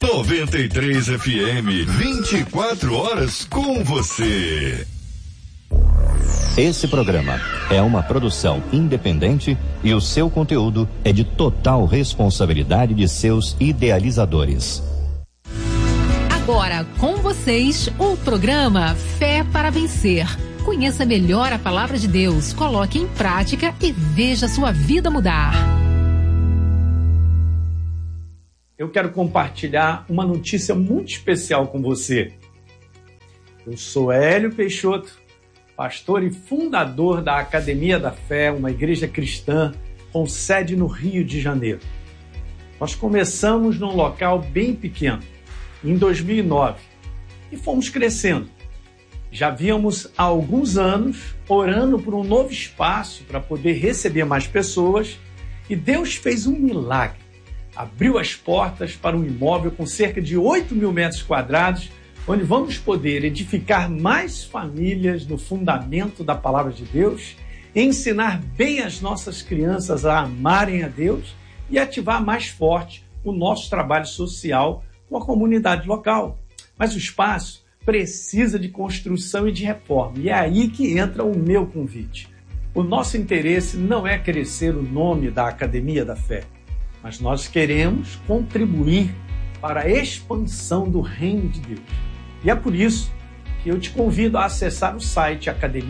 93 FM, 24 horas com você. Esse programa é uma produção independente e o seu conteúdo é de total responsabilidade de seus idealizadores. Agora com vocês o programa Fé para Vencer. Conheça melhor a palavra de Deus, coloque em prática e veja sua vida mudar. Eu quero compartilhar uma notícia muito especial com você. Eu sou Hélio Peixoto, pastor e fundador da Academia da Fé, uma igreja cristã com sede no Rio de Janeiro. Nós começamos num local bem pequeno, em 2009, e fomos crescendo. Já víamos há alguns anos orando por um novo espaço para poder receber mais pessoas, e Deus fez um milagre. Abriu as portas para um imóvel com cerca de 8 mil metros quadrados, onde vamos poder edificar mais famílias no fundamento da palavra de Deus, ensinar bem as nossas crianças a amarem a Deus e ativar mais forte o nosso trabalho social com a comunidade local. Mas o espaço precisa de construção e de reforma, e é aí que entra o meu convite. O nosso interesse não é crescer o nome da Academia da Fé, mas nós queremos contribuir para a expansão do reino de Deus. E é por isso que eu te convido a acessar o site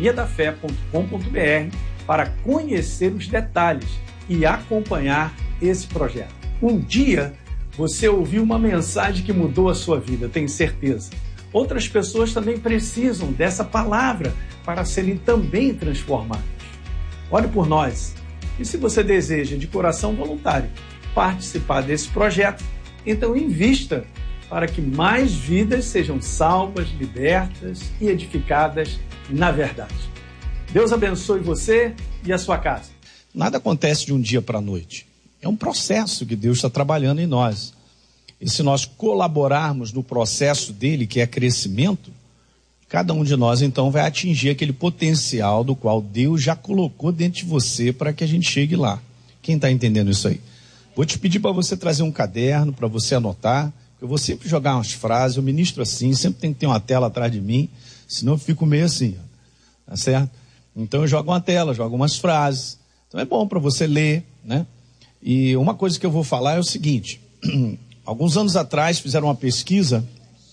academiadafé.com.br para conhecer os detalhes e acompanhar esse projeto. Um dia você ouviu uma mensagem que mudou a sua vida, tenho certeza. Outras pessoas também precisam dessa palavra para serem também transformadas. Ore por nós. E se você deseja de coração voluntário participar desse projeto, então invista para que mais vidas sejam salvas, libertas e edificadas na verdade. Deus abençoe você e a sua casa. Nada acontece de um dia para a noite. É um processo que Deus está trabalhando em nós. E se nós colaborarmos no processo dele, que é crescimento, cada um de nós então vai atingir aquele potencial do qual Deus já colocou dentro de você para que a gente chegue lá. Quem está entendendo isso aí? Vou te pedir para você trazer um caderno, para você anotar. Eu vou sempre jogar umas frases, eu ministro assim, sempre tem que ter uma tela atrás de mim, senão eu fico meio assim, tá certo? Então eu jogo uma tela, jogo umas frases. Então é bom para você ler, né? E uma coisa que eu vou falar é o seguinte: alguns anos atrás fizeram uma pesquisa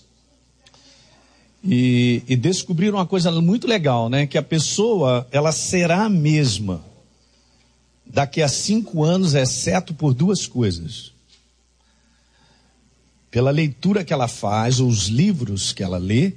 e descobriram uma coisa muito legal, né? Que a pessoa, ela será a mesma daqui a 5 anos, exceto por 2 coisas. Pela leitura que ela faz, ou os livros que ela lê,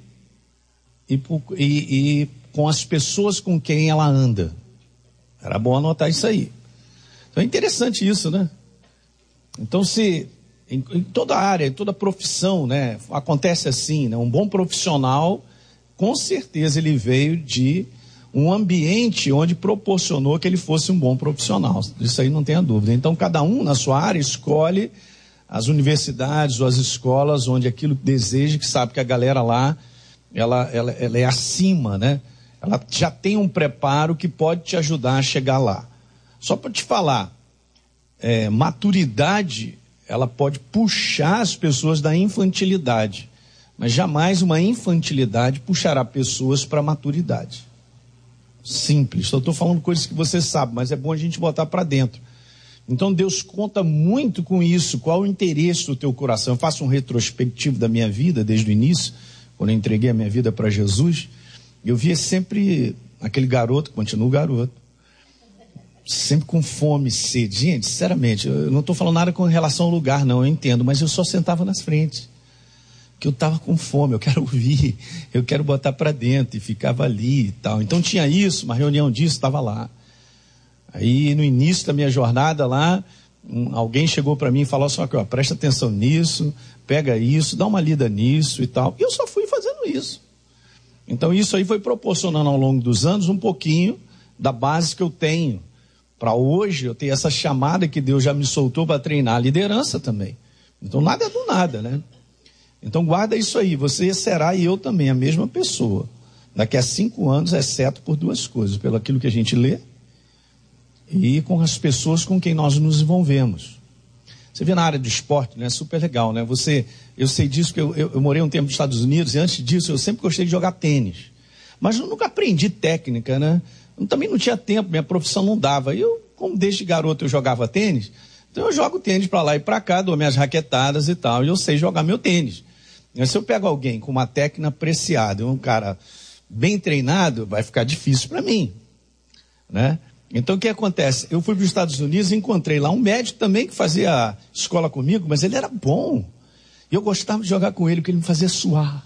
e com as pessoas com quem ela anda. Era bom anotar isso aí. Então é interessante isso, né? Então se em toda área, em toda profissão, né, acontece assim, né? Um bom profissional, com certeza ele veio de um ambiente onde proporcionou que ele fosse um bom profissional. Isso aí não tenha dúvida. Então cada um na sua área escolhe as universidades ou as escolas onde aquilo deseja, que sabe que a galera lá, ela é acima, né? Ela já tem um preparo que pode te ajudar a chegar lá. Só para te falar, maturidade, ela pode puxar as pessoas da infantilidade, mas jamais uma infantilidade puxará pessoas para a maturidade. Simples, só estou falando coisas que você sabe, mas é bom a gente botar para dentro. Então Deus conta muito com isso. Qual o interesse do teu coração? Eu faço um retrospectivo da minha vida desde o início, quando eu entreguei a minha vida para Jesus. Eu via sempre aquele garoto, continua garoto, sempre com fome, sede. Gente, sinceramente, eu não estou falando nada com relação ao lugar, não, eu entendo, mas eu só sentava nas frentes, que eu estava com fome, eu quero ouvir, eu quero botar para dentro, e ficava ali e tal. Então tinha isso, uma reunião disso, estava lá. Aí no início da minha jornada lá, alguém chegou para mim e falou assim: ó, presta atenção nisso, pega isso, dá uma lida nisso e tal. E eu só fui fazendo isso. Então isso aí foi proporcionando ao longo dos anos um pouquinho da base que eu tenho. Para hoje eu tenho essa chamada que Deus já me soltou para treinar a liderança também. Então nada é do nada, né? Então guarda isso aí, você será e eu também a mesma pessoa. Daqui a 5 anos, exceto por 2 coisas: pelo aquilo que a gente lê e com as pessoas com quem nós nos envolvemos. Você vê na área do esporte, né? Super legal, né? Eu sei disso, porque eu morei um tempo nos Estados Unidos, e antes disso eu sempre gostei de jogar tênis. Mas eu nunca aprendi técnica, né? Eu também não tinha tempo, minha profissão não dava. Eu, como desde garoto eu jogava tênis, então eu jogo tênis para lá e para cá, dou minhas raquetadas e tal, e eu sei jogar meu tênis. Mas se eu pego alguém com uma técnica apreciada, um cara bem treinado, vai ficar difícil para mim, né? Então o que acontece? Eu fui para os Estados Unidos e encontrei lá um médico também que fazia escola comigo, mas ele era bom. E eu gostava de jogar com ele, porque ele me fazia suar.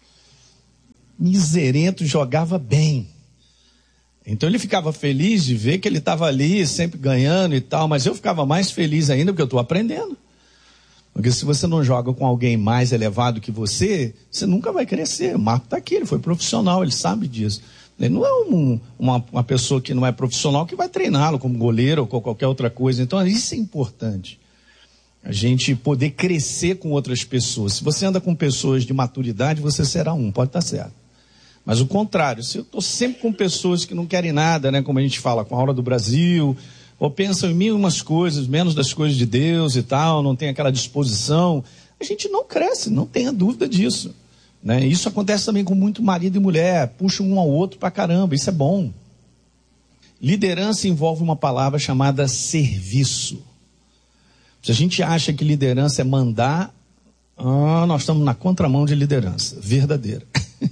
Miserento, jogava bem. Então ele ficava feliz de ver que ele estava ali, sempre ganhando e tal, mas eu ficava mais feliz ainda porque eu estou aprendendo. Porque se você não joga com alguém mais elevado que você nunca vai crescer. O Marco está aqui, ele foi profissional, ele sabe disso. Ele não é uma pessoa que não é profissional que vai treiná-lo como goleiro ou qualquer outra coisa. Então isso é importante. A gente poder crescer com outras pessoas. Se você anda com pessoas de maturidade, você será pode estar certo. Mas o contrário, se eu estou sempre com pessoas que não querem nada, né, como a gente fala, com a Hora do Brasil, ou pensam em mil e umas coisas, menos das coisas de Deus e tal, não tem aquela disposição, a gente não cresce, não tenha dúvida disso, né? Isso acontece também com muito marido e mulher, puxa um ao outro pra caramba, isso é bom. Liderança envolve uma palavra chamada serviço. Se a gente acha que liderança é mandar, nós estamos na contramão de liderança verdadeira.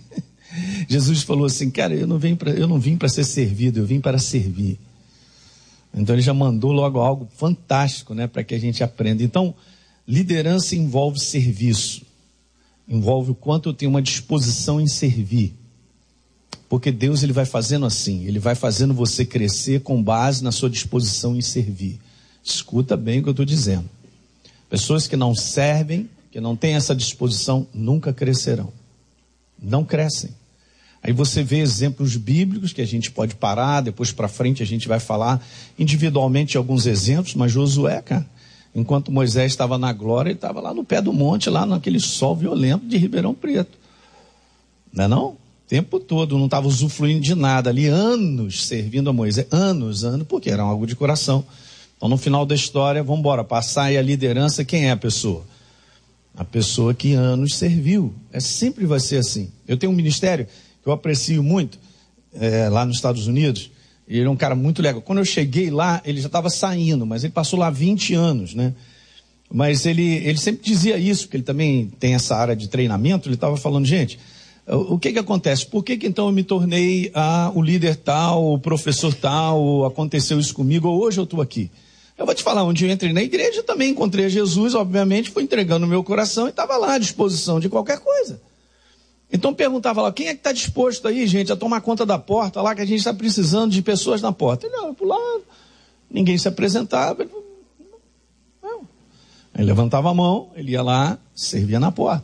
Jesus falou assim, cara, eu não vim para ser servido, eu vim para servir. Então ele já mandou logo algo fantástico, né, para que a gente aprenda. Então, liderança envolve serviço. Envolve o quanto eu tenho uma disposição em servir. Porque Deus, ele vai fazendo assim, ele vai fazendo você crescer com base na sua disposição em servir. Escuta bem o que eu estou dizendo. Pessoas que não servem, que não têm essa disposição, nunca crescerão. Não crescem. Aí você vê exemplos bíblicos que a gente pode parar, depois para frente a gente vai falar individualmente alguns exemplos, mas Josué, cara, enquanto Moisés estava na glória, ele estava lá no pé do monte, lá naquele sol violento de Ribeirão Preto. Não é não? O tempo todo, não estava usufruindo de nada ali, anos servindo a Moisés, anos, porque era algo de coração. Então no final da história, vamos embora, passar aí a liderança, quem é a pessoa? A pessoa que anos serviu. Sempre vai ser assim. Eu tenho um ministério que eu aprecio muito, lá nos Estados Unidos, e ele é um cara muito legal. Quando eu cheguei lá, ele já estava saindo, mas ele passou lá 20 anos, né? Mas ele sempre dizia isso, porque ele também tem essa área de treinamento, ele estava falando, gente, o que acontece? Por que então eu me tornei o líder tal, o professor tal, aconteceu isso comigo, ou hoje eu estou aqui? Eu vou te falar, onde eu entrei na igreja, também encontrei Jesus, obviamente, fui entregando o meu coração e estava lá à disposição de qualquer coisa. Então perguntava lá, quem é que está disposto aí, gente, a tomar conta da porta lá, que a gente está precisando de pessoas na porta? Ele olhava para o lado, ninguém se apresentava, ele não. Aí levantava a mão, ele ia lá, servia na porta.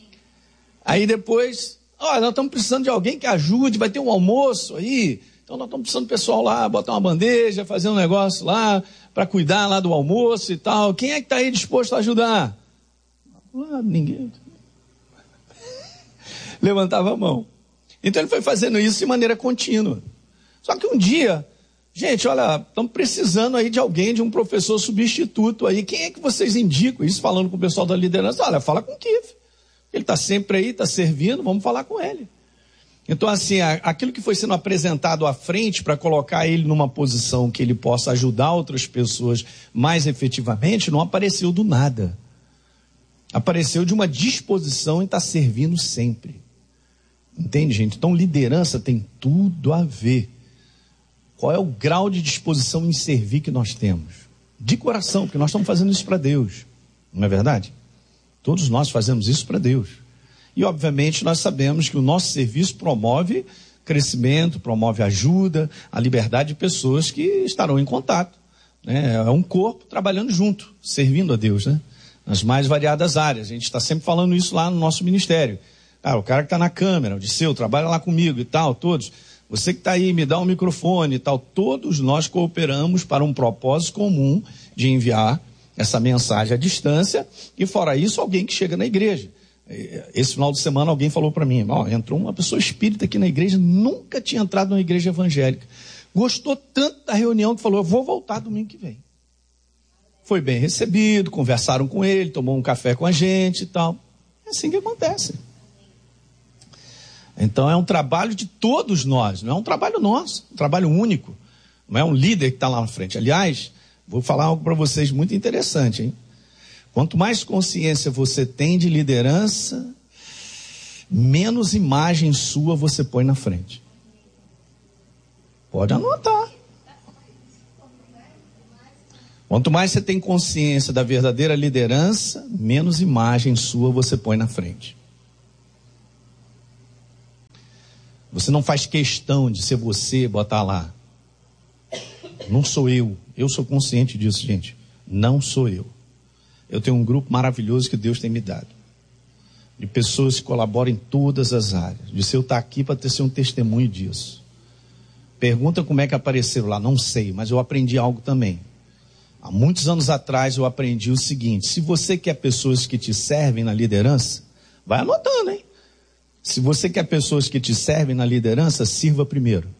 Aí depois, nós estamos precisando de alguém que ajude, vai ter um almoço aí, então nós estamos precisando do pessoal lá, botar uma bandeja, fazer um negócio lá, para cuidar lá do almoço e tal. Quem é que está aí disposto a ajudar? Ninguém. Levantava a mão. Então ele foi fazendo isso de maneira contínua. Só que um dia, gente, olha, estamos precisando aí de alguém, de um professor substituto aí. Quem é que vocês indicam? Isso falando com o pessoal da liderança. Olha, fala com o Kiff. Ele está sempre aí, está servindo, vamos falar com ele. Então assim, aquilo que foi sendo apresentado à frente para colocar ele numa posição que ele possa ajudar outras pessoas mais efetivamente, não apareceu do nada. Apareceu de uma disposição em estar servindo sempre. Entende, gente? Então liderança tem tudo a ver. Qual é o grau de disposição em servir que nós temos? De coração, porque nós estamos fazendo isso para Deus. Não é verdade? Todos nós fazemos isso para Deus. E obviamente nós sabemos que o nosso serviço promove crescimento, promove ajuda, a liberdade de pessoas que estarão em contato, né? É um corpo trabalhando junto, servindo a Deus, né? Nas mais variadas áreas. A gente está sempre falando isso lá no nosso ministério. O cara que está na câmera, o Disseu, trabalha lá comigo e tal, todos. Você que está aí, me dá um microfone e tal. Todos nós cooperamos para um propósito comum de enviar essa mensagem à distância. E fora isso, alguém que chega na igreja. Esse final de semana alguém falou para mim, entrou uma pessoa espírita aqui na igreja, nunca tinha entrado numa igreja evangélica. Gostou tanto da reunião que falou, eu vou voltar domingo que vem. foi bem recebido, conversaram com ele, tomou um café com a gente e tal. É assim que acontece. Então é um trabalho de todos nós, não é um trabalho nosso, um trabalho único. Não é um líder que está lá na frente. Aliás, vou falar algo para vocês muito interessante, hein? Quanto mais consciência você tem de liderança, menos imagem sua você põe na frente. Pode anotar. Quanto mais você tem consciência da verdadeira liderança, menos imagem sua você põe na frente. Você não faz questão de ser você, botar lá. Não sou eu. Eu sou consciente disso, gente. Não sou eu. Eu tenho um grupo maravilhoso que Deus tem me dado. De pessoas que colaboram em todas as áreas. De eu estar aqui para ter um testemunho disso. Pergunta como é que apareceram lá. Não sei, mas eu aprendi algo também. Há muitos anos atrás eu aprendi o seguinte: se você quer pessoas que te servem na liderança, vai anotando, hein? Se você quer pessoas que te servem na liderança, sirva primeiro.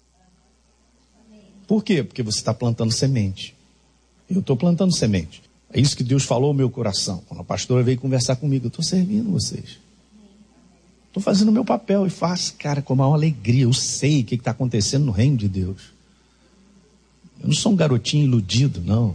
Por quê? Porque você está plantando semente. Eu estou plantando semente. É isso que Deus falou ao meu coração. Quando a pastora veio conversar comigo, eu estou servindo vocês. Estou fazendo o meu papel e faço, cara, com a maior alegria. Eu sei o que está acontecendo no reino de Deus. Eu não sou um garotinho iludido, não.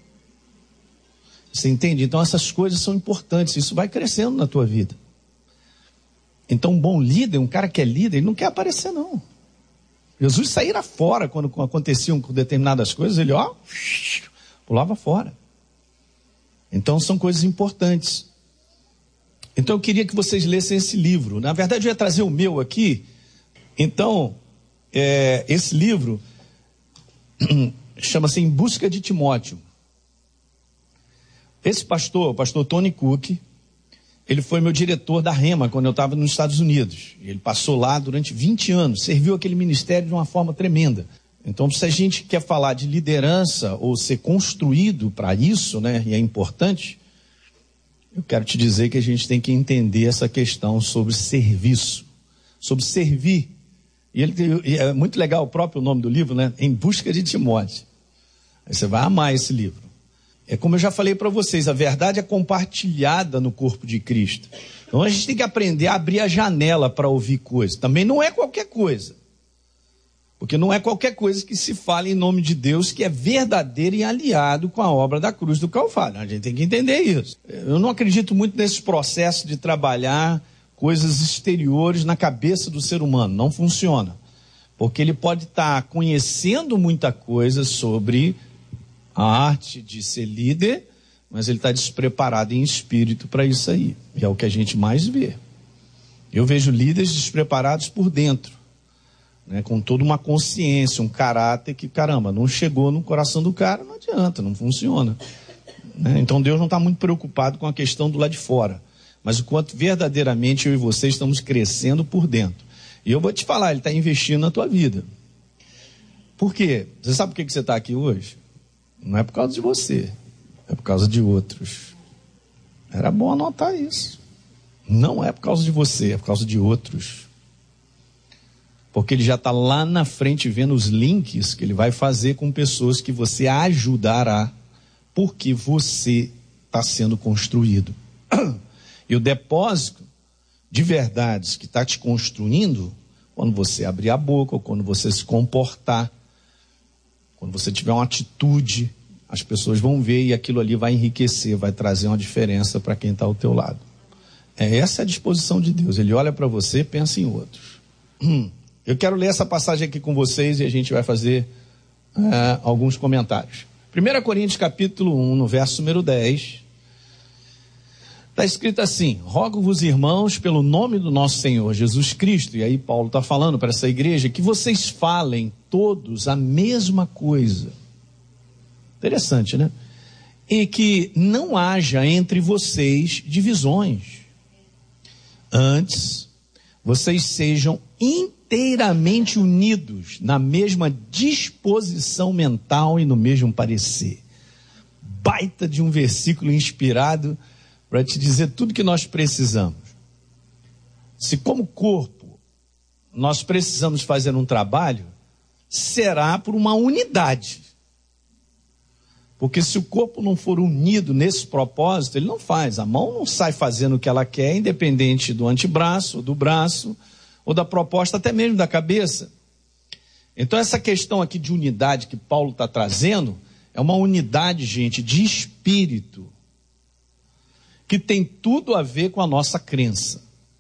Você entende? Então essas coisas são importantes. Isso vai crescendo na tua vida. Então um bom líder, um cara que é líder, ele não quer aparecer, não. Jesus saíra fora quando aconteciam com determinadas coisas, ele pulava fora. Então são coisas importantes. Então eu queria que vocês lessem esse livro. Na verdade eu ia trazer o meu aqui. Então, esse livro chama-se Em Busca de Timóteo. Esse pastor, o pastor Tony Cook, ele foi meu diretor da Rema quando eu estava nos Estados Unidos. Ele passou lá durante 20 anos, serviu aquele ministério de uma forma tremenda. Então, se a gente quer falar de liderança ou ser construído para isso, né, e é importante, eu quero te dizer que a gente tem que entender essa questão sobre serviço, sobre servir. E é muito legal o próprio nome do livro, né? Em Busca de Timóteo. Aí você vai amar esse livro. É como eu já falei para vocês, a verdade é compartilhada no corpo de Cristo. Então a gente tem que aprender a abrir a janela para ouvir coisas. Também não é qualquer coisa. Porque não é qualquer coisa que se fale em nome de Deus que é verdadeiro e aliado com a obra da cruz do Calvário. A gente tem que entender isso. Eu não acredito muito nesse processo de trabalhar coisas exteriores na cabeça do ser humano. Não funciona. Porque ele pode estar conhecendo muita coisa sobre a arte de ser líder, mas ele está despreparado em espírito para isso aí. E é o que a gente mais vê. Eu vejo líderes despreparados por dentro, né, com toda uma consciência, um caráter que, caramba, não chegou no coração do cara, não adianta, não funciona. Né? Então Deus não está muito preocupado com a questão do lado de fora, mas o quanto verdadeiramente eu e você estamos crescendo por dentro. E eu vou te falar, ele está investindo na tua vida. Por quê? Você sabe por que você está aqui hoje? Não é por causa de você, é por causa de outros. Era bom anotar isso. Não é por causa de você, é por causa de outros. Porque ele já está lá na frente vendo os links que ele vai fazer com pessoas que você ajudará, porque você está sendo construído. E o depósito de verdades que está te construindo, quando você abrir a boca, ou quando você se comportar, quando você tiver uma atitude, as pessoas vão ver e aquilo ali vai enriquecer, vai trazer uma diferença para quem está ao teu lado. Essa é a disposição de Deus. Ele olha para você e pensa em outros. Eu quero ler essa passagem aqui com vocês e a gente vai fazer alguns comentários. 1 Coríntios capítulo 1, no verso número 10, está escrito assim: rogo-vos, irmãos, pelo nome do nosso Senhor Jesus Cristo, e aí Paulo está falando para essa igreja, que vocês falem todos a mesma coisa. Interessante, né? E que não haja entre vocês divisões. Antes, vocês sejam inteiramente unidos na mesma disposição mental e no mesmo parecer. Baita de um versículo inspirado para te dizer tudo que nós precisamos. Se como corpo nós precisamos fazer um trabalho, será por uma unidade. Porque se o corpo não for unido nesse propósito, ele não faz. A mão não sai fazendo o que ela quer, independente do antebraço, do braço, ou da proposta até mesmo da cabeça. Então essa questão aqui de unidade que Paulo está trazendo, é uma unidade, gente, de espírito, que tem tudo a ver com a nossa crença.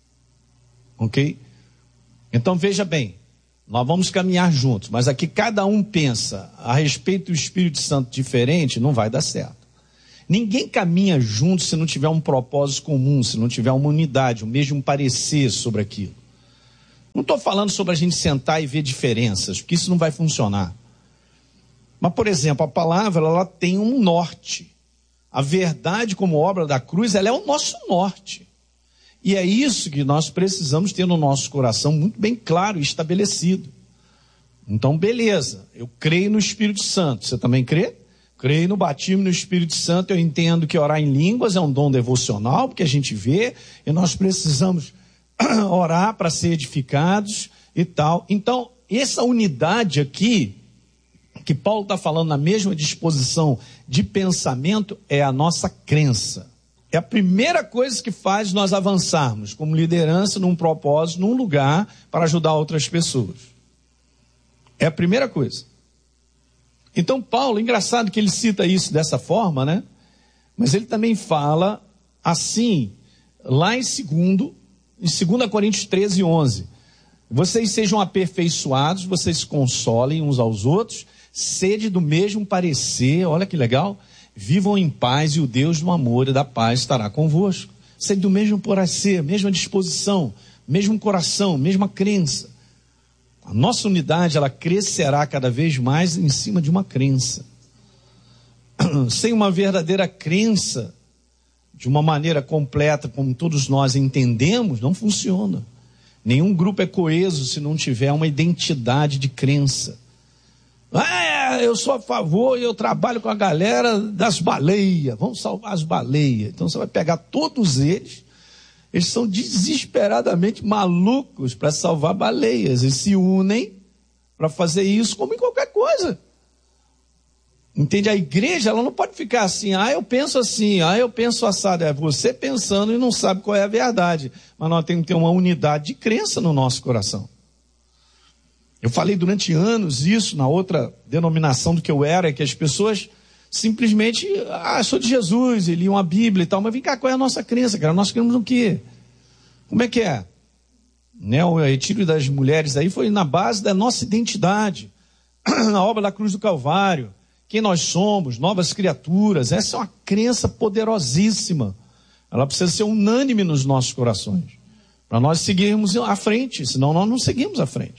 Ok? Então veja bem, nós vamos caminhar juntos, mas aqui cada um pensa a respeito do Espírito Santo diferente, não vai dar certo. Ninguém caminha junto se não tiver um propósito comum, se não tiver uma unidade, o mesmo parecer sobre aquilo. Não estou falando sobre a gente sentar e ver diferenças, porque isso não vai funcionar. Mas, por exemplo, a palavra ela tem um norte. A verdade como obra da cruz, ela é o nosso norte. E é isso que nós precisamos ter no nosso coração muito bem claro e estabelecido. Então, beleza, eu creio no Espírito Santo. Você também crê? Creio no batismo no Espírito Santo. Eu entendo que orar em línguas é um dom devocional, porque a gente vê, e nós precisamos orar para ser edificados e tal. Então, essa unidade aqui, que Paulo está falando na mesma disposição de pensamento, é a nossa crença. É a primeira coisa que faz nós avançarmos como liderança num propósito, num lugar para ajudar outras pessoas. É a primeira coisa. Então Paulo, engraçado que ele cita isso dessa forma, né? Mas ele também fala assim, lá em 2 Coríntios 13, 11. Vocês sejam aperfeiçoados, vocês se consolem uns aos outros, sede do mesmo parecer, olha que legal, vivam em paz e o Deus do amor e da paz estará convosco. Sede do mesmo parecer, mesma disposição, mesmo coração, mesma crença. A nossa unidade, ela crescerá cada vez mais em cima de uma crença. Sem uma verdadeira crença, de uma maneira completa, como todos nós entendemos, não funciona. Nenhum grupo é coeso se não tiver uma identidade de crença. Eu sou a favor e eu trabalho com a galera das baleias. Vamos salvar as baleias. Então você vai pegar todos eles são desesperadamente malucos para salvar baleias. Eles se unem para fazer isso como em qualquer coisa. Entende? A igreja, ela não pode ficar assim, eu penso assim, eu penso assado. É você pensando e não sabe qual é a verdade. Mas nós temos que ter uma unidade de crença no nosso coração. Eu falei durante anos isso na outra denominação do que eu era, que as pessoas simplesmente, sou de Jesus, e liam a Bíblia e tal, mas vem cá, qual é a nossa crença, cara? Nós cremos no quê? Como é que é? Né? O retiro das mulheres aí foi na base da nossa identidade, na obra da cruz do Calvário, quem nós somos, novas criaturas. Essa é uma crença poderosíssima. Ela precisa ser unânime nos nossos corações, para nós seguirmos à frente, senão nós não seguimos à frente.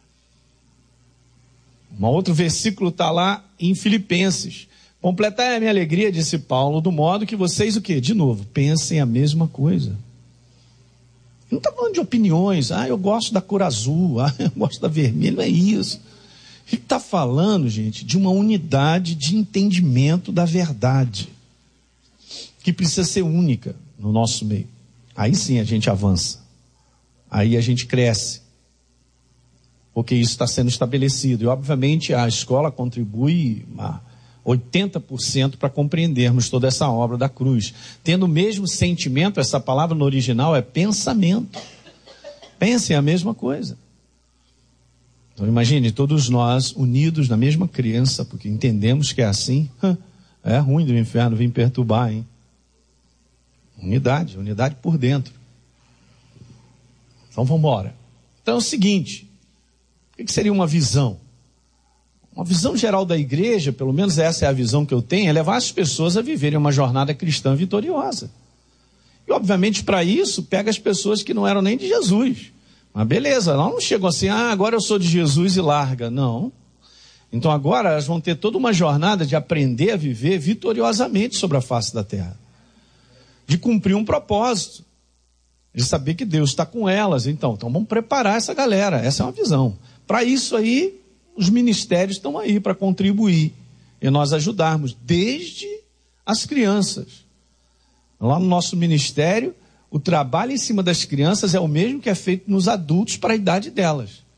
Um outro versículo está lá em Filipenses. Completai a minha alegria, disse Paulo, do modo que vocês, o quê? De novo, pensem a mesma coisa. Ele não está falando de opiniões. Eu gosto da cor azul, eu gosto da vermelha, não é isso. Ele está falando, gente, de uma unidade de entendimento da verdade, que precisa ser única no nosso meio. Aí sim a gente avança. Aí a gente cresce. Porque isso está sendo estabelecido. E, obviamente, a escola contribui 80% para compreendermos toda essa obra da cruz. Tendo o mesmo sentimento, essa palavra no original é pensamento. Pensem a mesma coisa. Então, imagine, todos nós unidos na mesma crença, porque entendemos que é assim. É ruim do inferno vir perturbar, hein? Unidade por dentro. Então, vamos embora. Então, é o seguinte... O que seria uma visão? Uma visão geral da igreja, pelo menos essa é a visão que eu tenho, é levar as pessoas a viverem uma jornada cristã vitoriosa. E obviamente para isso, pega as pessoas que não eram nem de Jesus. Mas beleza, elas não chegam assim, agora eu sou de Jesus e larga. Não. Então agora elas vão ter toda uma jornada de aprender a viver vitoriosamente sobre a face da terra. De cumprir um propósito. De saber que Deus está com elas. Então vamos preparar essa galera. Essa é uma visão. Para isso aí, os ministérios estão aí para contribuir e nós ajudarmos, desde as crianças. Lá no nosso ministério, o trabalho em cima das crianças é o mesmo que é feito nos adultos para a idade delas.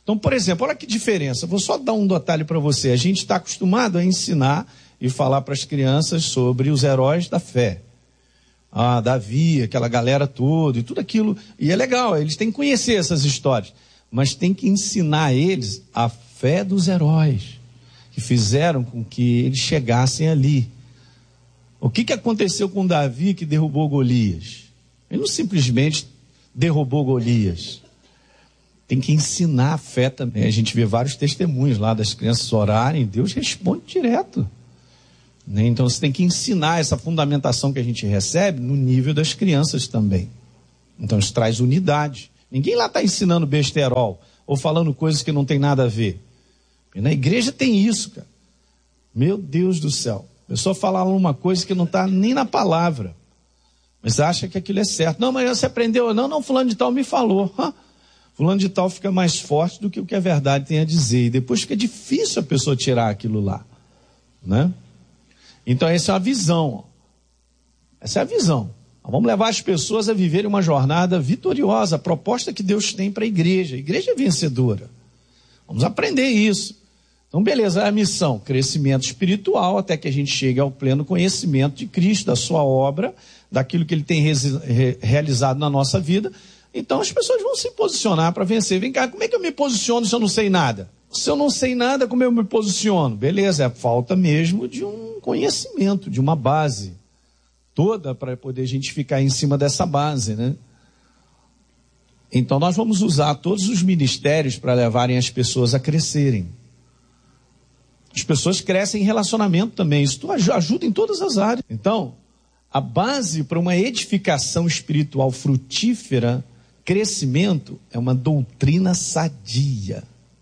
Então, por exemplo, olha que diferença. Vou só dar um detalhe para você. A gente está acostumado a ensinar e falar para as crianças sobre os heróis da fé. Ah, Davi, aquela galera toda e tudo aquilo. E é legal, eles têm que conhecer essas histórias. Mas tem que ensinar a eles a fé dos heróis que fizeram com que eles chegassem ali. O que aconteceu com Davi que derrubou Golias? Ele não simplesmente derrubou Golias. Tem que ensinar a fé também. A gente vê vários testemunhos lá das crianças orarem, Deus responde direto. Então você tem que ensinar essa fundamentação que a gente recebe no nível das crianças também. Então isso traz unidade. Ninguém lá está ensinando besterol ou falando coisas que não tem nada a ver. E na igreja tem isso, cara. Meu Deus do céu. A pessoa fala uma coisa que não está nem na palavra, mas acha que aquilo é certo. Não, mas você aprendeu? Não, fulano de tal me falou. Fulano de tal fica mais forte do que o que a verdade tem a dizer. E depois fica difícil a pessoa tirar aquilo lá, né? Então essa é uma visão. Essa é a visão. Vamos levar as pessoas a viverem uma jornada vitoriosa. A proposta que Deus tem para a igreja. A igreja é vencedora. Vamos aprender isso. Então, beleza, é a missão. Crescimento espiritual até que a gente chegue ao pleno conhecimento de Cristo, da sua obra, daquilo que Ele tem realizado na nossa vida. Então, as pessoas vão se posicionar para vencer. Vem cá, como é que eu me posiciono se eu não sei nada? Se eu não sei nada, como eu me posiciono? Beleza, é falta mesmo de um conhecimento, de uma base toda para poder a gente ficar em cima dessa base, né? Então nós vamos usar todos os ministérios para levarem as pessoas a crescerem. As pessoas crescem em relacionamento também, isso ajuda em todas as áreas. Então, a base para uma edificação espiritual frutífera, crescimento, é uma doutrina sadia.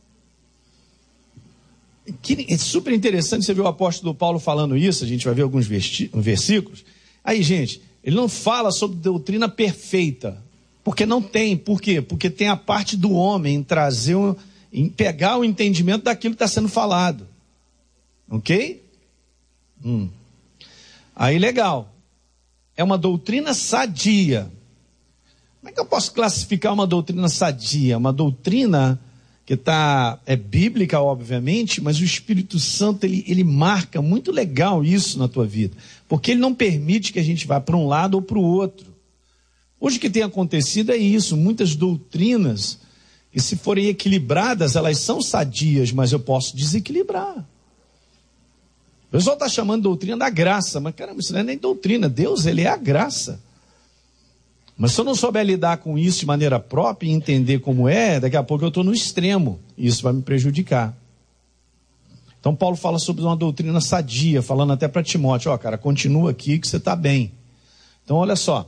É super interessante você ver o apóstolo Paulo falando isso, a gente vai ver alguns versículos. Aí, gente, ele não fala sobre doutrina perfeita, porque não tem. Por quê? Porque tem a parte do homem em trazer, em pegar o entendimento daquilo que está sendo falado. Ok? Aí, legal. É uma doutrina sadia. Como é que eu posso classificar uma doutrina sadia? Uma doutrina que é bíblica, obviamente, mas o Espírito Santo, ele marca muito legal isso na tua vida, porque ele não permite que a gente vá para um lado ou para o outro. Hoje o que tem acontecido é isso, muitas doutrinas, que se forem equilibradas, elas são sadias, mas eu posso desequilibrar. O pessoal está chamando de doutrina da graça, mas caramba, isso não é nem doutrina, Deus, ele é a graça. Mas se eu não souber lidar com isso de maneira própria e entender como é, daqui a pouco eu estou no extremo. E isso vai me prejudicar. Então Paulo fala sobre uma doutrina sadia, falando até para Timóteo, cara, continua aqui que você está bem. Então olha só.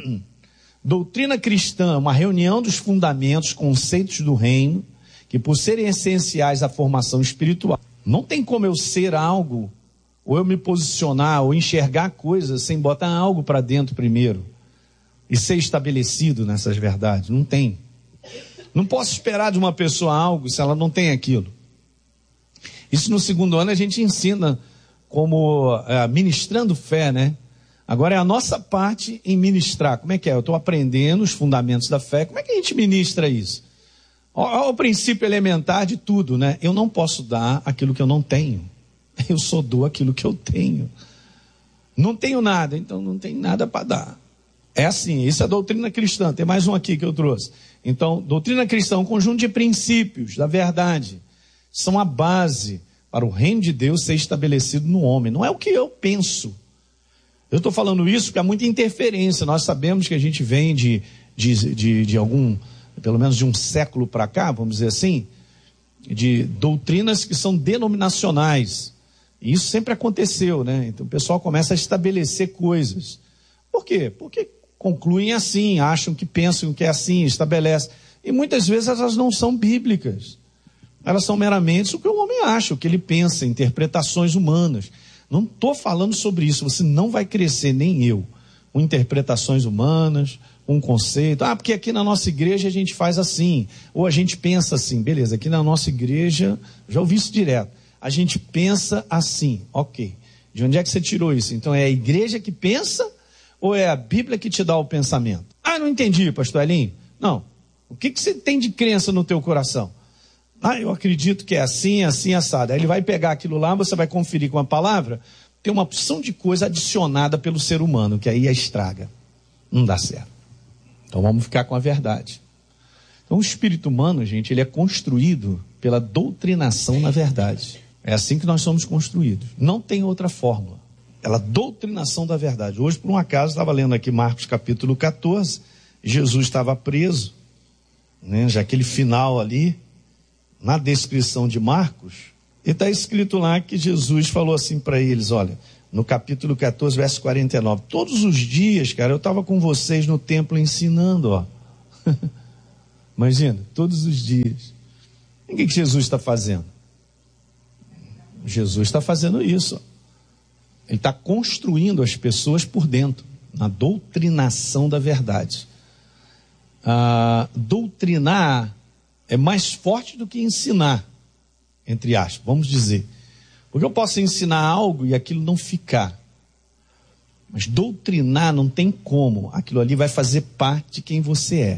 Doutrina cristã, uma reunião dos fundamentos, conceitos do reino, que por serem essenciais à formação espiritual. Não tem como eu ser algo, ou eu me posicionar, ou enxergar coisas sem botar algo para dentro primeiro. E ser estabelecido nessas verdades. Não tem. Não posso esperar de uma pessoa algo se ela não tem aquilo. Isso no segundo ano a gente ensina como ministrando fé, né? Agora é a nossa parte em ministrar. Como é que é? Eu estou aprendendo os fundamentos da fé. Como é que a gente ministra isso? Olha o princípio elementar de tudo, né? Eu não posso dar aquilo que eu não tenho. Eu só dou aquilo que eu tenho. Não tenho nada, então não tem nada para dar. É assim, isso é a doutrina cristã. Tem mais um aqui que eu trouxe. Então, doutrina cristã, um conjunto de princípios da verdade. São a base para o reino de Deus ser estabelecido no homem. Não é o que eu penso. Eu estou falando isso porque há muita interferência. Nós sabemos que a gente vem de algum, pelo menos de um século para cá, vamos dizer assim, de doutrinas que são denominacionais. E isso sempre aconteceu, né? Então o pessoal começa a estabelecer coisas. Por quê? Porque concluem assim, acham que pensam que é assim, estabelecem. E muitas vezes elas não são bíblicas. Elas são meramente o que o homem acha, o que ele pensa, interpretações humanas. Não estou falando sobre isso, você não vai crescer, nem eu, com interpretações humanas, um conceito. Porque aqui na nossa igreja a gente faz assim, ou a gente pensa assim. Beleza, aqui na nossa igreja, já ouvi isso direto. A gente pensa assim, ok. De onde é que você tirou isso? Então é a igreja que pensa ou é a Bíblia que te dá o pensamento? Não entendi, pastor Elinho. Não. O que você tem de crença no teu coração? Eu acredito que é assim, assim, assado. Aí ele vai pegar aquilo lá, você vai conferir com a palavra, tem uma porção de coisa adicionada pelo ser humano, que aí estraga. Não dá certo. Então vamos ficar com a verdade. Então o espírito humano, gente, ele é construído pela doutrinação na verdade. É assim que nós somos construídos. Não tem outra fórmula. Pela doutrinação da verdade. Hoje, por um acaso, estava lendo aqui Marcos capítulo 14, Jesus estava preso, né? Já aquele final ali, na descrição de Marcos, e está escrito lá que Jesus falou assim para eles, olha, no capítulo 14, verso 49, todos os dias, cara, eu estava com vocês no templo ensinando, ó. Imagina, todos os dias. E o que Jesus está fazendo? Jesus está fazendo isso, ó. Ele está construindo as pessoas por dentro, na doutrinação da verdade. Doutrinar é mais forte do que ensinar, entre aspas, vamos dizer. Porque eu posso ensinar algo e aquilo não ficar. Mas doutrinar não tem como. Aquilo ali vai fazer parte de quem você é.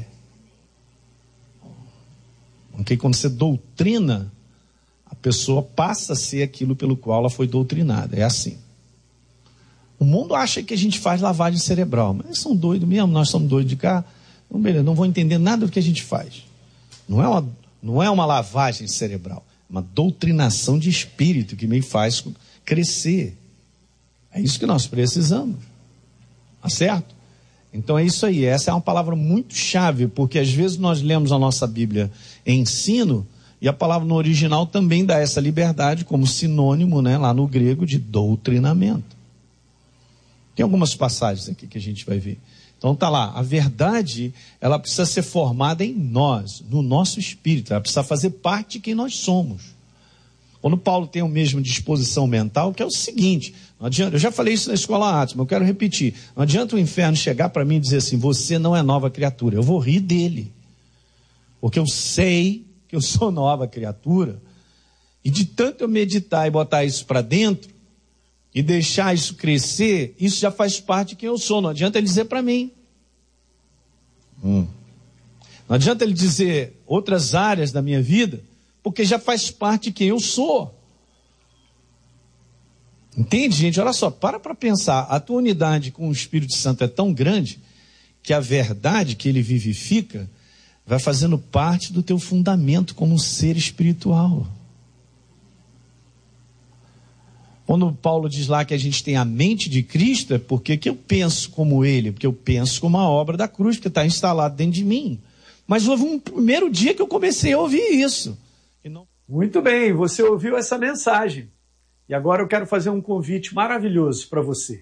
Porque quando você doutrina, a pessoa passa a ser aquilo pelo qual ela foi doutrinada. É assim. O mundo acha que a gente faz lavagem cerebral, mas eles são doidos mesmo, nós somos doidos de cá. Então, beleza, não vão entender nada do que a gente faz. Não é uma lavagem cerebral, é uma doutrinação de espírito que me faz crescer. É isso que nós precisamos. Tá certo? Então é isso aí, essa é uma palavra muito chave, porque às vezes nós lemos a nossa Bíblia em ensino, e a palavra no original também dá essa liberdade como sinônimo, né, lá no grego, de doutrinamento. Tem algumas passagens aqui que a gente vai ver. Então tá lá, a verdade, ela precisa ser formada em nós, no nosso espírito, ela precisa fazer parte de quem nós somos. Quando Paulo tem a mesma disposição mental, que é o seguinte, não adianta, eu já falei isso na escola Atos, mas eu quero repetir, não adianta o inferno chegar para mim e dizer assim, você não é nova criatura, eu vou rir dele, porque eu sei que eu sou nova criatura, e de tanto eu meditar e botar isso para dentro, e deixar isso crescer, isso já faz parte de quem eu sou. Não adianta ele dizer para mim. Não adianta ele dizer outras áreas da minha vida, porque já faz parte de quem eu sou. Entende, gente? Olha só, para pensar. A tua unidade com o Espírito Santo é tão grande que a verdade que ele vivifica vai fazendo parte do teu fundamento como um ser espiritual. Quando Paulo diz lá que a gente tem a mente de Cristo, é porque que eu penso como ele, porque eu penso como a obra da cruz, porque está instalado dentro de mim. Mas houve um primeiro dia que eu comecei a ouvir isso. Muito bem, você ouviu essa mensagem. E agora eu quero fazer um convite maravilhoso para você.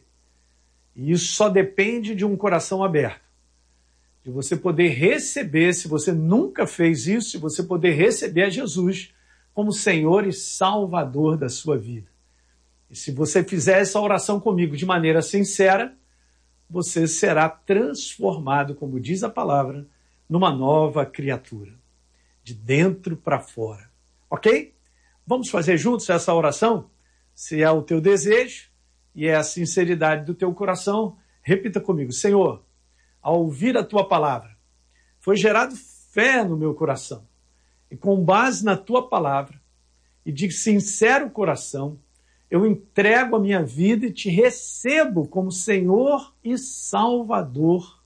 E isso só depende de um coração aberto. De você poder receber, se você nunca fez isso, de você poder receber a Jesus como Senhor e Salvador da sua vida. E se você fizer essa oração comigo de maneira sincera, você será transformado, como diz a palavra, numa nova criatura, de dentro para fora. Ok? Vamos fazer juntos essa oração? Se é o teu desejo e é a sinceridade do teu coração, repita comigo. Senhor, ao ouvir a tua palavra, foi gerado fé no meu coração. E com base na tua palavra e de sincero coração, eu entrego a minha vida e te recebo como Senhor e Salvador.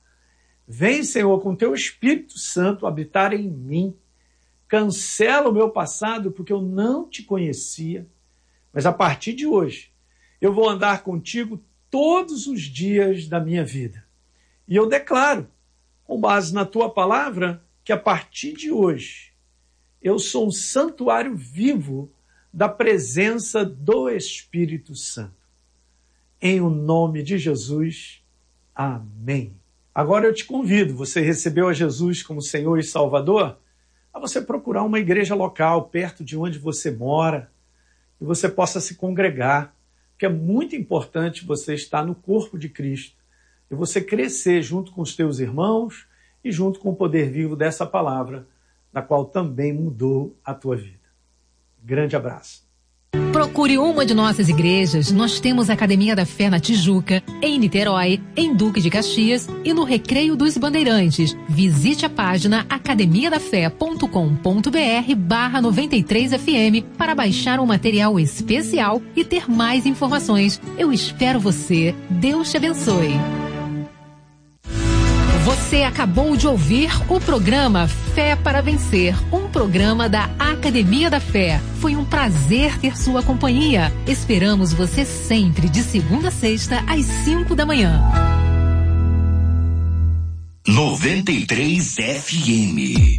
Vem, Senhor, com teu Espírito Santo habitar em mim. Cancela o meu passado porque eu não te conhecia. Mas a partir de hoje, eu vou andar contigo todos os dias da minha vida. E eu declaro, com base na tua palavra, que a partir de hoje, eu sou um santuário vivo da presença do Espírito Santo. Em o nome de Jesus, amém. Agora eu te convido, você recebeu a Jesus como Senhor e Salvador, a você procurar uma igreja local, perto de onde você mora, e você possa se congregar, porque é muito importante você estar no corpo de Cristo, e você crescer junto com os teus irmãos, e junto com o poder vivo dessa palavra, na qual também mudou a tua vida. Grande abraço. Procure uma de nossas igrejas. Nós temos a Academia da Fé na Tijuca, em Niterói, em Duque de Caxias e no Recreio dos Bandeirantes. Visite a página academiadafé.com.br/93fm para baixar um material especial e ter mais informações. Eu espero você. Deus te abençoe. Você acabou de ouvir o programa Fé para Vencer, um programa da Academia da Fé. Foi um prazer ter sua companhia. Esperamos você sempre, de segunda a sexta, às 5 da manhã. 93 FM.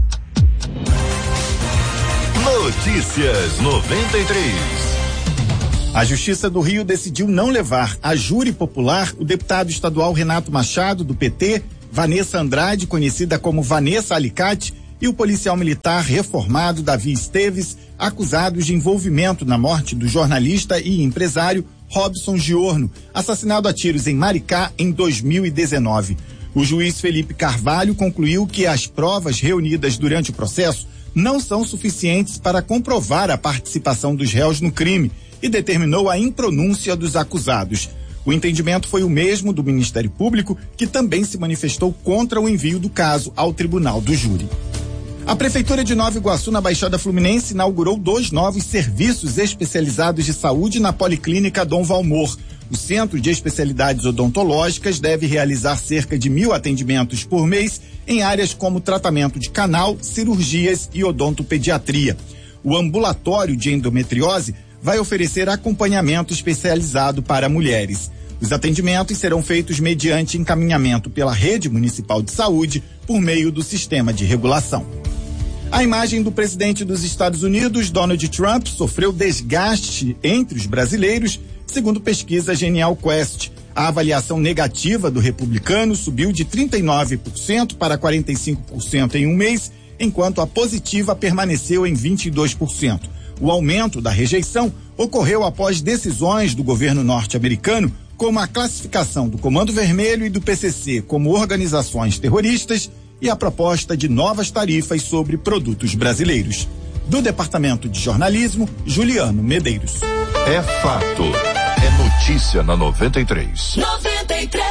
Notícias 93. A Justiça do Rio decidiu não levar a júri popular o deputado estadual Renato Machado, do PT, Vanessa Andrade, conhecida como Vanessa Alicate, e o policial militar reformado Davi Esteves, acusados de envolvimento na morte do jornalista e empresário Robson Giorno, assassinado a tiros em Maricá em 2019. O juiz Felipe Carvalho concluiu que as provas reunidas durante o processo não são suficientes para comprovar a participação dos réus no crime e determinou a impronúncia dos acusados. O entendimento foi o mesmo do Ministério Público, que também se manifestou contra o envio do caso ao Tribunal do Júri. A Prefeitura de Nova Iguaçu, na Baixada Fluminense, inaugurou 2 novos serviços especializados de saúde na Policlínica Dom Valmor. O Centro de Especialidades Odontológicas deve realizar cerca de 1.000 atendimentos por mês em áreas como tratamento de canal, cirurgias e odontopediatria. O ambulatório de endometriose vai oferecer acompanhamento especializado para mulheres. Os atendimentos serão feitos mediante encaminhamento pela Rede Municipal de Saúde por meio do sistema de regulação. A imagem do presidente dos Estados Unidos, Donald Trump, sofreu desgaste entre os brasileiros, segundo pesquisa Genial Quest. A avaliação negativa do republicano subiu de 39% para 45% em um mês, enquanto a positiva permaneceu em 22%. O aumento da rejeição ocorreu após decisões do governo norte-americano, como a classificação do Comando Vermelho e do PCC como organizações terroristas e a proposta de novas tarifas sobre produtos brasileiros. Do Departamento de Jornalismo, Juliano Medeiros. É fato. É notícia na 93. 93.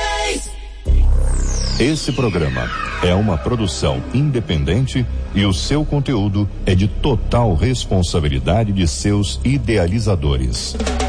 Esse programa é uma produção independente e o seu conteúdo é de total responsabilidade de seus idealizadores.